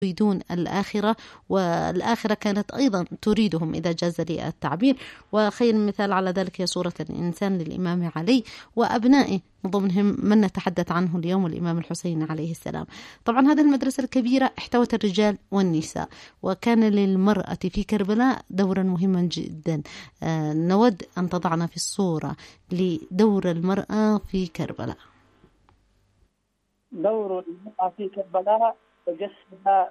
يريدون الآخرة، والآخرة كانت أيضا تريدهم إذا جاز لي التعبير. وخير مثال على ذلك هي سورة الإنسان للإمام علي وأبنائه، من ضمنهم من نتحدث عنه اليوم الإمام الحسين عليه السلام. طبعا هذه المدرسة الكبيرة احتوت الرجال والنساء، وكان للمرأة في كربلاء دورا مهما جدا. نود أن تضعنا في الصورة لدور المرأة في كربلاء. دور المرأة في كربلاء تجسد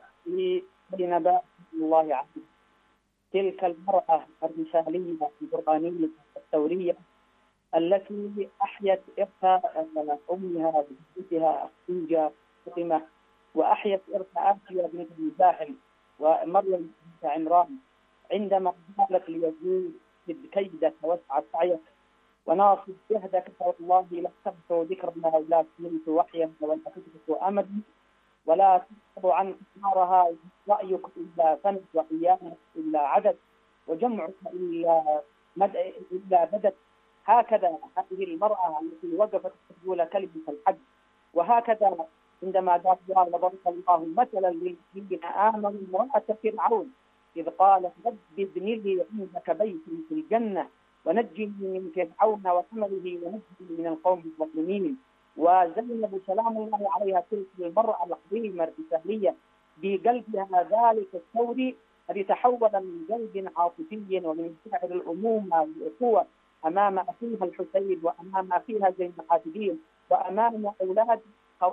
لنبات الله عليه. تلك المرأة الرسالية القرآنية الثورية التي أحيت إرث أمها وجدتها خديجة فاطمة، وأحيت إرث آسيا بنت المزاحم ومريم بنت عمران، عندما قالت ليزيد كيدك واسع سعيك وناصب جهدك فوالله لا تبث ذكرنا ولا تملك وحيا ولا تدرك أمدا ولا تكتب عن قمارها رأيك إلا فند وقيامك إلا عدد وجمعك إلا بدت. هكذا هذه المرأة التي وقفت تقول كلمة الحج. وهكذا عندما قال وضرب الله مثلا للذين آمنوا امرأة فرعون إذ قالت رب ابن لي عندك بيت في الجنة ونجني من فرعون وعمله ونجني من القوم الظالمين. وزينب سلام الله عليها تلك المرأة العظيمة الرسالية بقلبها ذلك الثوري الذي تحول من قلب عاطفي ومن شعر الأمومة والأخوة أمام أخيها الحسين وأمام أخيها زين العابدين وأمام أولاد أو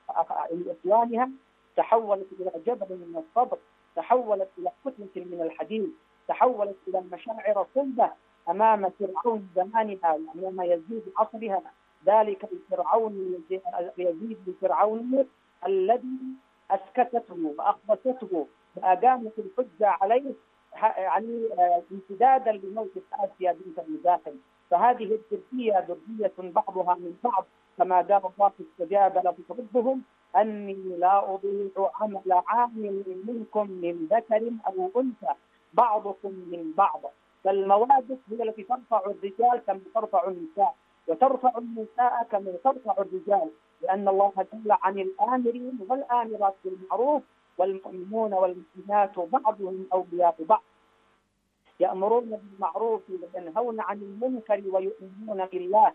إخوانها، تحولت إلى جبل من الصبر، تحولت إلى كتلة من الحديد، تحولت إلى مشاعر صلبة أمام فرعون زمانها وأمام يزيد عصرها، ذلك الفرعون يزيد الفرعون الذي أسكتته وأخبثته وأقامت الحجة عليه يعني امتدادا لموت آسيا بنت المزاحم. فهذه الذرية ذرية بعضها من بعض، كما قال الله استجاب له ربهم أني لا أضيع عمل عامل منكم من ذكر أو أنثى بعضكم من بعض. فالمواد هي التي ترفع الرجال كما ترفع النساء، وترفع النساء كما ترفع الرجال، لأن الله جل عن الآمرين والآمرات بالمعروف والمؤمنون والمؤمنات بعضهم أولياء بعض، يأمرون بالمعروف وينهون عن المنكر ويؤمنون بالله.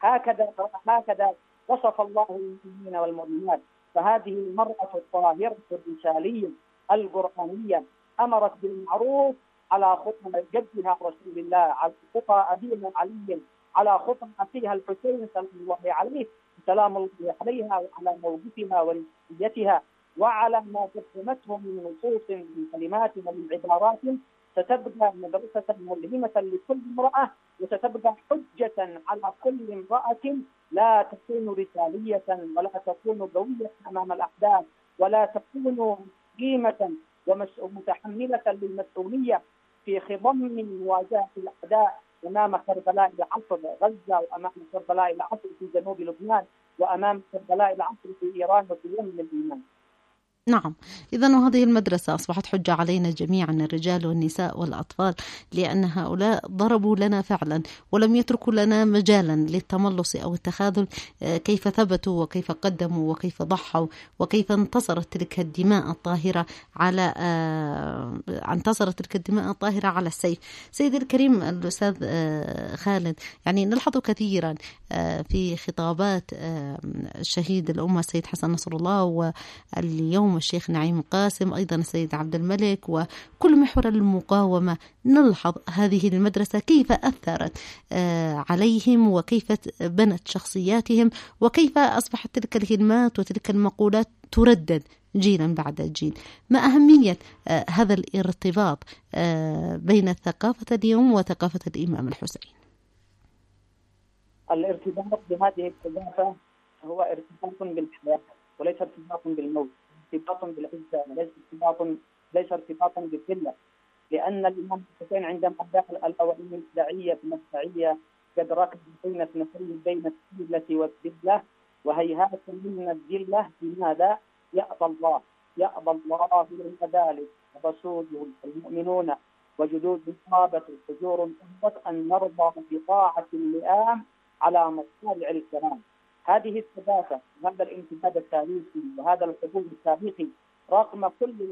هكذا وصف الله المؤمنين والمؤمنات. فهذه المرأة الطاهرة الرسالية القرآنية أمرت بالمعروف على خطى جدها رسول الله، على خطى أبيها علي، على خطى أخيها الحسين سلام الله عليه سلام الله عليها، وعلى موقفها ورسالتها، وعلى ما قدمته من نصوص من كلمات ومن عبارات ستبقى مدرسة ملهمة لكل امرأة، وستبقى حجة على كل امرأة لا تكون رسالية ولا تكون قوية أمام الأحداث ولا تكون قيمة ومتحملة للمسؤولية في خضم مواجهة الأعداء أمام كربلاء العصر غزة، وأمام كربلاء العصر في جنوب لبنان، وأمام كربلاء العصر في إيران وفي يمن اليمن. نعم، إذن وهذه المدرسة أصبحت حجة علينا جميعا، الرجال والنساء والأطفال، لأن هؤلاء ضربوا لنا فعلا ولم يتركوا لنا مجالا للتملص أو التخاذل. كيف ثبتوا وكيف قدموا وكيف ضحوا وكيف انتصرت تلك الدماء الطاهرة على السيف. سيدي الكريم الأستاذ خالد، يعني نلحظ كثيرا في خطابات الشهيد الأمة السيد حسن نصر الله، واليوم الشيخ نعيم قاسم، أيضا السيد عبد الملك، وكل محور المقاومة، نلحظ هذه المدرسة كيف أثرت عليهم وكيف بنت شخصياتهم، وكيف أصبحت تلك الكلمات وتلك المقولات تردد جيلا بعد جيل. ما أهمية هذا الارتباط بين ثقافة اليوم وثقافة الإمام الحسين؟ الارتباط بهذه الثقافة هو ارتباط بالحياة وليس ارتباط بالموت، ارتباط بالعزة ليس ارتباطا بالذلة. لأن الإمام الحسين عندما دخل الأولين الداعية بمدفعية قد ركب بين اثنتين بين الذلة والذلة، وهيهات من الذلة. لماذا؟ يأبى الله إلا ذلك ورسوله المؤمنون وجدود الصحابة حجور أن نرضى بطاعة اللئام على مصالح الكرام. هذه الثباتة وهذا الامتداد التاريخي وهذا الحضور التاريخي رغم كل